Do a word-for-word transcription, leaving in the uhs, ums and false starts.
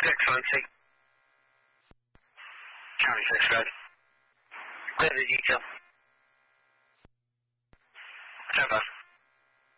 six one six. County six red. Clear the detail. Stand by.